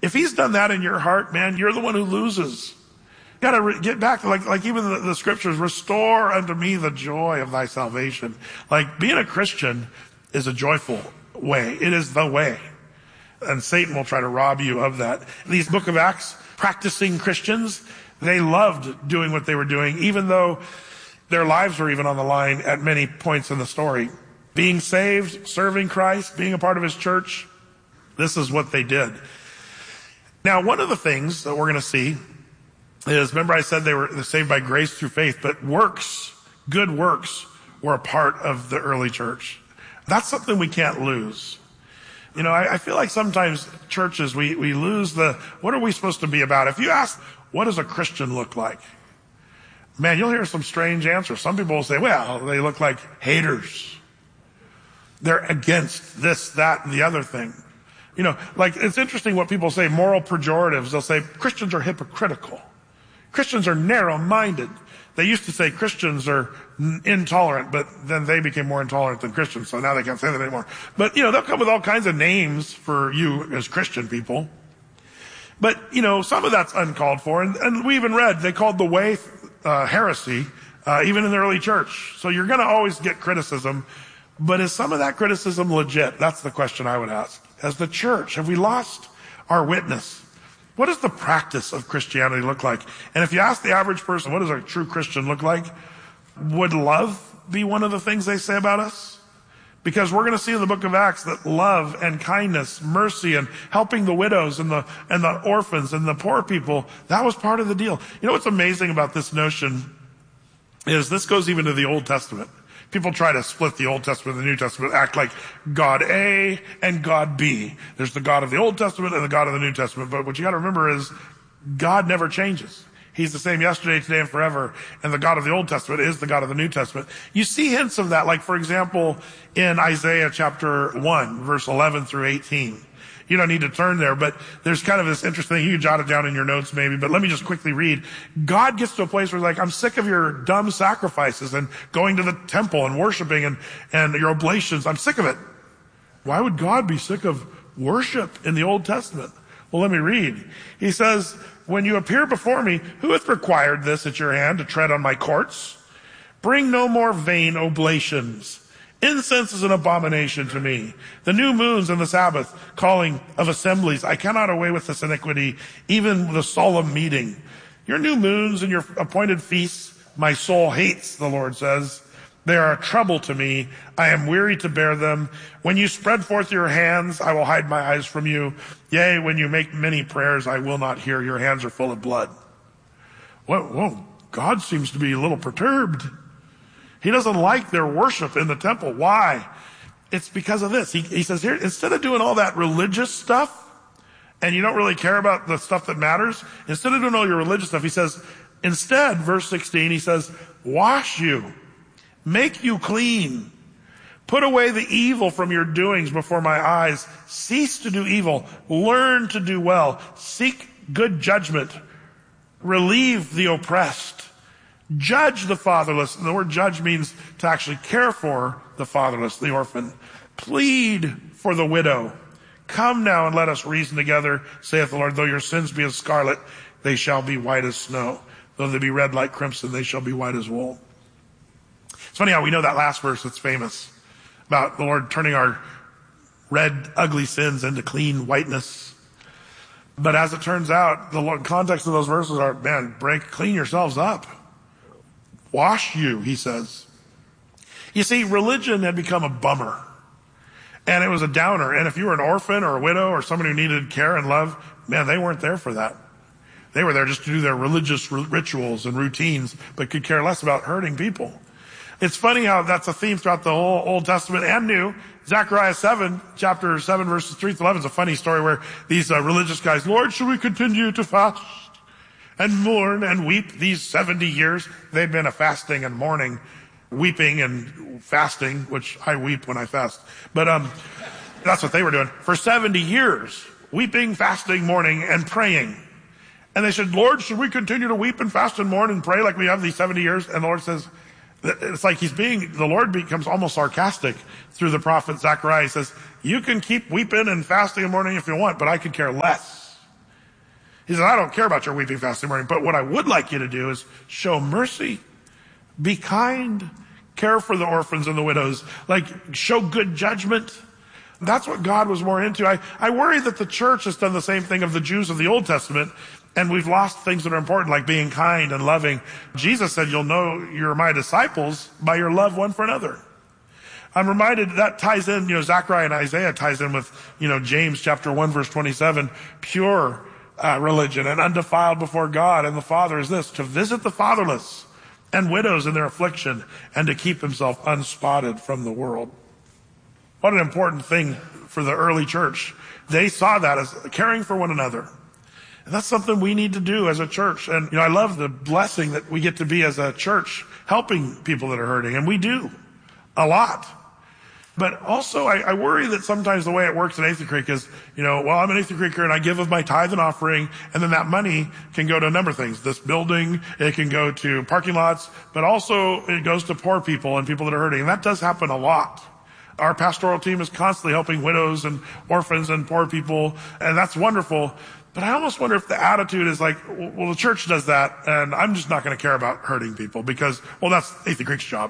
If he's done that in your heart, man, you're the one who loses. You gotta get back to like even the scriptures, restore unto me the joy of thy salvation. Like being a Christian is a joyful way. It is the way. And Satan will try to rob you of that. These Book of Acts practicing Christians, they loved doing what they were doing, even though their lives were even on the line at many points in the story. Being saved, serving Christ, being a part of his church, this is what they did. Now, one of the things that we're going to see is, remember I said they were saved by grace through faith, but works, good works, were a part of the early church. That's something we can't lose. You know, I feel like sometimes churches, we lose what are we supposed to be about? If you ask, what does a Christian look like? Man, you'll hear some strange answers. Some people will say, well, they look like haters. They're against this, that, and the other thing. You know, like it's interesting what people say, moral pejoratives. They'll say Christians are hypocritical. Christians are narrow-minded. They used to say Christians are intolerant, but then they became more intolerant than Christians, so now they can't say that anymore. But, you know, they'll come with all kinds of names for you as Christian people. But, you know, some of that's uncalled for. And we even read, they called the way heresy, even in the early church. So you're going to always get criticism. But is some of that criticism legit? That's the question I would ask. As the church, have we lost our witness? What does the practice of Christianity look like? And if you ask the average person, what does a true Christian look like? Would love be one of the things they say about us? Because we're going to see in the book of Acts that love and kindness, mercy, and helping the widows and the orphans and the poor people, that was part of the deal. You know what's amazing about this notion is this goes even to the Old Testament. People try to split the Old Testament and the New Testament, act like God A and God B. There's the God of the Old Testament and the God of the New Testament. But what you got to remember is God never changes. He's the same yesterday, today, and forever. And the God of the Old Testament is the God of the New Testament. You see hints of that, like, for example, in Isaiah chapter 1, verse 11 through 18. You don't need to turn there, but there's kind of this interesting thing. You can jot it down in your notes maybe, but let me just quickly read. God gets to a place where he's like, I'm sick of your dumb sacrifices and going to the temple and worshiping and your oblations. I'm sick of it. Why would God be sick of worship in the Old Testament? Well, let me read. He says, when you appear before me, who hath required this at your hand to tread on my courts? Bring no more vain oblations. Incense is an abomination to me. The new moons and the Sabbath, calling of assemblies. I cannot away with this iniquity, even the solemn meeting. Your new moons and your appointed feasts, my soul hates, the Lord says. They are a trouble to me. I am weary to bear them. When you spread forth your hands, I will hide my eyes from you. Yea, when you make many prayers, I will not hear. Your hands are full of blood. Whoa, God seems to be a little perturbed. He doesn't like their worship in the temple. Why? It's because of this. He says here, instead of doing all that religious stuff, and you don't really care about the stuff that matters, instead of doing all your religious stuff, he says, instead, verse 16, he says, wash you, make you clean, put away the evil from your doings before my eyes, cease to do evil, learn to do well, seek good judgment, relieve the oppressed, judge the fatherless. And the word judge means to actually care for the fatherless, the orphan. Plead for the widow. Come now and let us reason together, saith the Lord. Though your sins be as scarlet, they shall be white as snow. Though they be red like crimson, they shall be white as wool. It's funny how we know that last verse that's famous about the Lord turning our red, ugly sins into clean whiteness. But as it turns out, the context of those verses are, man, clean yourselves up. Wash you, he says. You see, religion had become a bummer. And it was a downer. And if you were an orphan or a widow or someone who needed care and love, man, they weren't there for that. They were there just to do their religious rituals and routines, but could care less about hurting people. It's funny how that's a theme throughout the whole Old Testament and New. Zechariah 7, chapter 7, verses 3 to 11 is a funny story where these religious guys, Lord, should we continue to fast and mourn and weep these 70 years? They'd been a fasting and mourning, weeping and fasting, which I weep when I fast. But that's what they were doing. For 70 years, weeping, fasting, mourning, and praying. And they said, Lord, should we continue to weep and fast and mourn and pray like we have these 70 years? And the Lord says, it's like the Lord becomes almost sarcastic through the prophet Zechariah. He says, you can keep weeping and fasting and mourning if you want, but I could care less. He said, I don't care about your weeping, fasting, mourning, but what I would like you to do is show mercy, be kind, care for the orphans and the widows, like show good judgment. That's what God was more into. I worry that the church has done the same thing of the Jews of the Old Testament, and we've lost things that are important, like being kind and loving. Jesus said, you'll know you're my disciples by your love one for another. I'm reminded that ties in, Zechariah and Isaiah ties in with, James chapter 1 verse 27, pure religion and undefiled before God and the Father is this, to visit the fatherless and widows in their affliction and to keep himself unspotted from the world. What an important thing for the early church. They saw that as caring for one another. And that's something we need to do as a church. And, I love the blessing that we get to be as a church, helping people that are hurting. And we do a lot. But also, I worry that sometimes the way it works at Athey Creek is, I'm an Athey Creeker and I give of my tithe and offering, and then that money can go to a number of things. This building, it can go to parking lots, but also it goes to poor people and people that are hurting. And that does happen a lot. Our pastoral team is constantly helping widows and orphans and poor people, and that's wonderful. But I almost wonder if the attitude is like, well, the church does that, and I'm just not going to care about hurting people because, that's Athey Creek's job.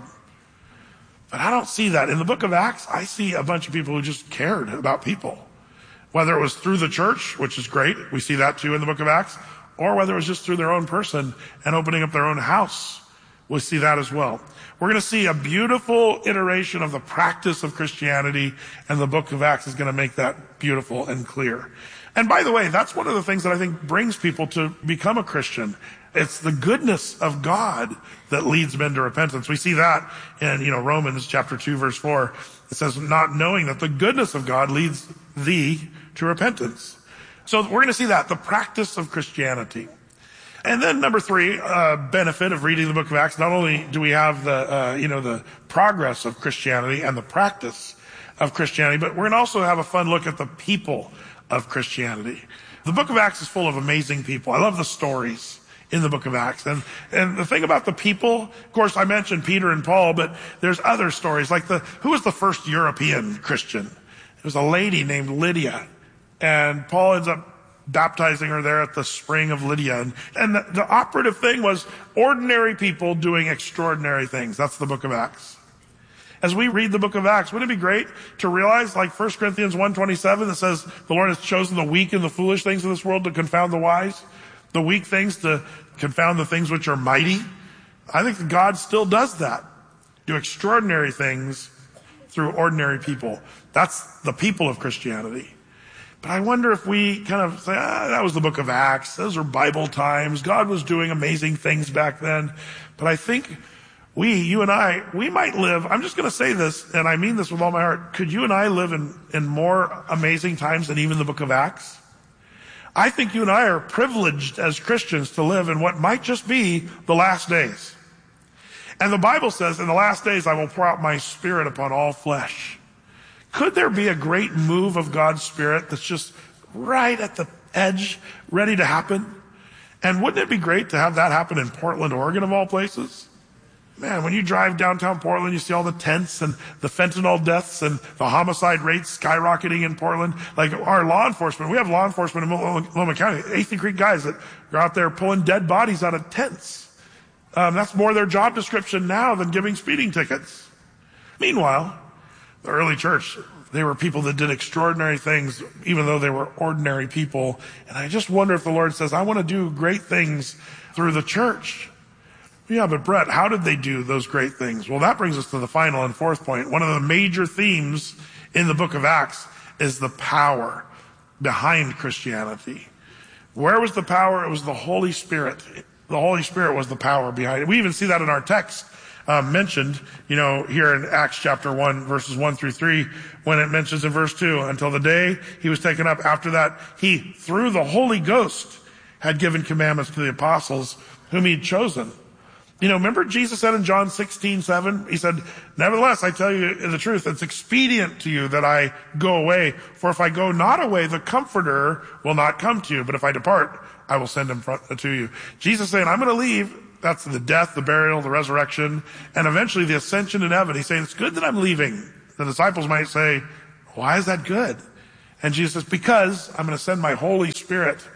But I don't see that. In the book of Acts, I see a bunch of people who just cared about people. Whether it was through the church, which is great, we see that too in the book of Acts, or whether it was just through their own person and opening up their own house, we see that as well. We're going to see a beautiful iteration of the practice of Christianity, and the book of Acts is going to make that beautiful and clear. And by the way, that's one of the things that I think brings people to become a Christian. It's the goodness of God that leads men to repentance. We see that in, Romans chapter 2, verse 4. It says, not knowing that the goodness of God leads thee to repentance. So we're going to see that, the practice of Christianity. And then number 3, benefit of reading the book of Acts. Not only do we have the progress of Christianity and the practice of Christianity, but we're going to also have a fun look at the people of Christianity. The book of Acts is full of amazing people. I love the stories in the book of Acts. And the thing about the people, of course, I mentioned Peter and Paul, but there's other stories, like who was the first European Christian? It was a lady named Lydia. And Paul ends up baptizing her there at the spring of Lydia. And the operative thing was ordinary people doing extraordinary things. That's the book of Acts. As we read the book of Acts, wouldn't it be great to realize, like 1 Corinthians 1:27, that says the Lord has chosen the weak and the foolish things of this world to confound the wise, the weak things to confound the things which are mighty? I think that God still does that. Do extraordinary things through ordinary people. That's the people of Christianity. But I wonder if we kind of say, that was the book of Acts. Those are Bible times. God was doing amazing things back then. But I think you and I, we might live, I'm just going to say this, and I mean this with all my heart. Could you and I live in more amazing times than even the book of Acts? I think you and I are privileged as Christians to live in what might just be the last days. And the Bible says, in the last days, I will pour out my spirit upon all flesh. Could there be a great move of God's Spirit that's just right at the edge, ready to happen? And wouldn't it be great to have that happen in Portland, Oregon, of all places? Man, when you drive downtown Portland, you see all the tents and the fentanyl deaths and the homicide rates skyrocketing in Portland. Like our law enforcement, we have law enforcement in Multnomah County, Athey Creek guys that are out there pulling dead bodies out of tents. That's more their job description now than giving speeding tickets. Meanwhile, the early church, they were people that did extraordinary things, even though they were ordinary people. And I just wonder if the Lord says, I want to do great things through the church. Yeah, but Brett, how did they do those great things? Well, that brings us to the final and fourth point. One of the major themes in the book of Acts is the power behind Christianity. Where was the power? It was the Holy Spirit. The Holy Spirit was the power behind it. We even see that in our text mentioned, here in Acts chapter 1, verses 1 through 3, when it mentions in verse 2, until the day he was taken up. After that, he, through the Holy Ghost, had given commandments to the apostles whom he'd chosen. Remember Jesus said in John 16:7, he said, nevertheless, I tell you the truth, it's expedient to you that I go away. For if I go not away, the Comforter will not come to you. But if I depart, I will send him to you. Jesus saying, I'm going to leave. That's the death, the burial, the resurrection, and eventually the ascension in heaven. He's saying, it's good that I'm leaving. The disciples might say, why is that good? And Jesus says, because I'm going to send my Holy Spirit,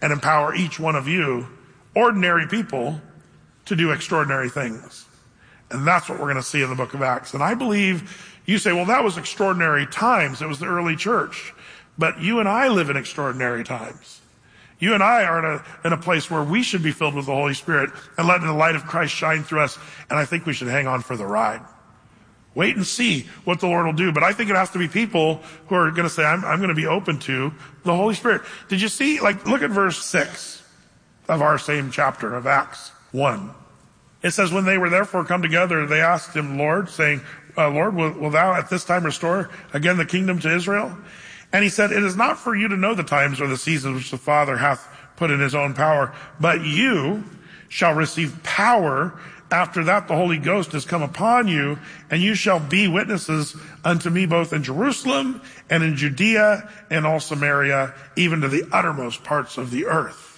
and empower each one of you, ordinary people, to do extraordinary things. And that's what we're going to see in the book of Acts. And I believe you say, well, that was extraordinary times. It was the early church. But you and I live in extraordinary times. You and I are in a place where we should be filled with the Holy Spirit and letting the light of Christ shine through us. And I think we should hang on for the ride. Wait and see what the Lord will do. But I think it has to be people who are going to say, I'm going to be open to the Holy Spirit. Did you see, look at verse 6 of our same chapter of Acts 1. It says, when they were therefore come together, they asked him, Lord, saying, Lord, will thou at this time restore again the kingdom to Israel? And he said, it is not for you to know the times or the seasons which the Father hath put in his own power, but you shall receive power after that the Holy Ghost has come upon you, and you shall be witnesses unto me both in Jerusalem and in Judea and all Samaria, even to the uttermost parts of the earth.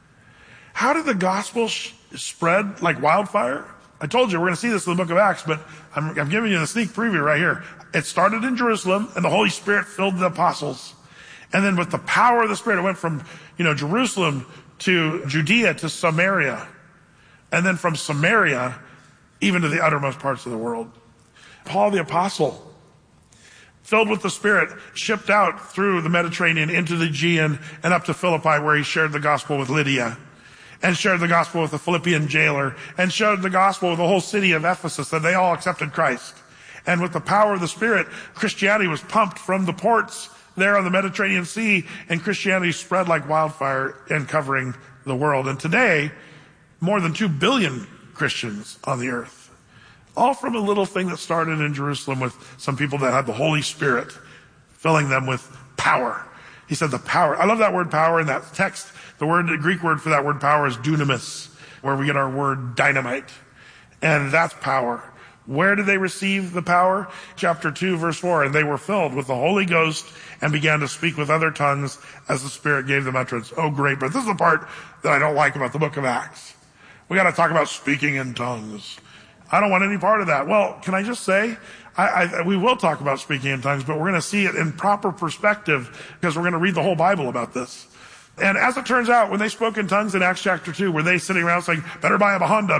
How did the gospel spread like wildfire? I told you we're going to see this in the book of Acts, but I'm giving you the sneak preview right here. It started in Jerusalem, and the Holy Spirit filled the apostles. And then with the power of the Spirit, it went from, Jerusalem to Judea to Samaria. And then from Samaria, even to the uttermost parts of the world. Paul the apostle, filled with the Spirit, shipped out through the Mediterranean into the Aegean and up to Philippi, where he shared the gospel with Lydia, and shared the gospel with the Philippian jailer, and shared the gospel with the whole city of Ephesus, that they all accepted Christ. And with the power of the Spirit, Christianity was pumped from the ports there on the Mediterranean Sea, and Christianity spread like wildfire and covering the world. And today, more than 2 billion Christians on the earth. All from a little thing that started in Jerusalem with some people that had the Holy Spirit filling them with power. He said the power. I love that word power in that text. The Greek word for that word power is dunamis, where we get our word dynamite. And that's power. Where did they receive the power? Chapter 2, verse 4. And they were filled with the Holy Ghost and began to speak with other tongues as the Spirit gave them utterance. Oh, great. But this is the part that I don't like about the book of Acts. We got to talk about speaking in tongues. I don't want any part of that. Well, can I just say, we will talk about speaking in tongues, but we're going to see it in proper perspective because we're going to read the whole Bible about this. And as it turns out, when they spoke in tongues in Acts chapter 2, were they sitting around saying, better buy a Honda,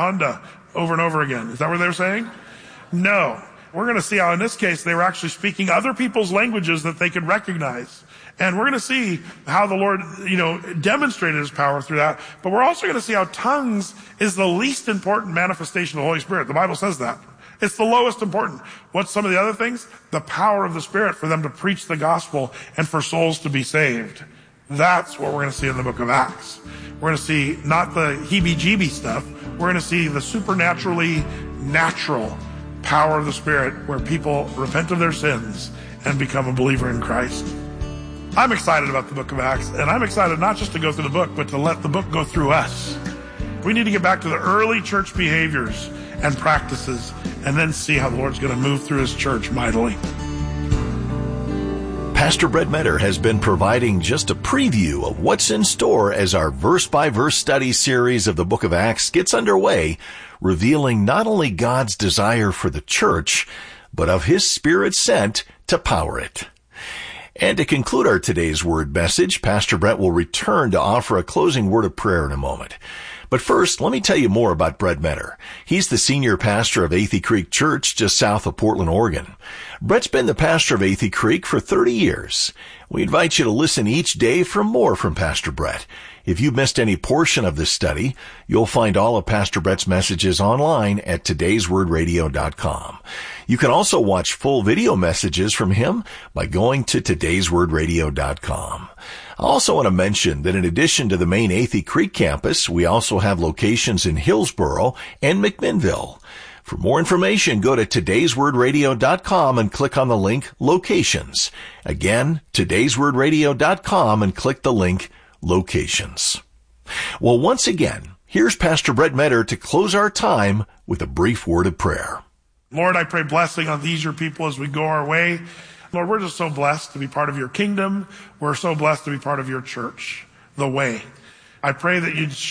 over and over again? Is that what they were saying? No. We're going to see how in this case they were actually speaking other people's languages that they could recognize. And we're going to see how the Lord, demonstrated his power through that. But we're also going to see how tongues is the least important manifestation of the Holy Spirit. The Bible says that. It's the lowest important. What's some of the other things? The power of the Spirit for them to preach the gospel and for souls to be saved. That's what we're going to see in the book of Acts. We're going to see not the heebie-jeebie stuff. We're going to see the supernaturally natural power of the Spirit where people repent of their sins and become a believer in Christ. I'm excited about the book of Acts, and I'm excited not just to go through the book, but to let the book go through us. We need to get back to the early church behaviors and practices and then see how the Lord's going to move through his church mightily. Pastor Brett Metter has been providing just a preview of what's in store as our verse-by-verse study series of the book of Acts gets underway, revealing not only God's desire for the church, but of his Spirit sent to power it. And to conclude our today's word message, Pastor Brett will return to offer a closing word of prayer in a moment. But first, let me tell you more about Brett Metter. He's the senior pastor of Athey Creek Church just south of Portland, Oregon. Brett's been the pastor of Athey Creek for 30 years. We invite you to listen each day for more from Pastor Brett. If you missed any portion of this study, you'll find all of Pastor Brett's messages online at todayswordradio.com. You can also watch full video messages from him by going to todayswordradio.com. I also want to mention that in addition to the main Athey Creek campus, we also have locations in Hillsboro and McMinnville. For more information, go to todayswordradio.com and click on the link Locations. Again, todayswordradio.com and click the link Locations. Well, once again, here's Pastor Brett Metter to close our time with a brief word of prayer. Lord, I pray blessing on these, your people, as we go our way. Lord, we're just so blessed to be part of your kingdom. We're so blessed to be part of your church, the way. I pray that you'd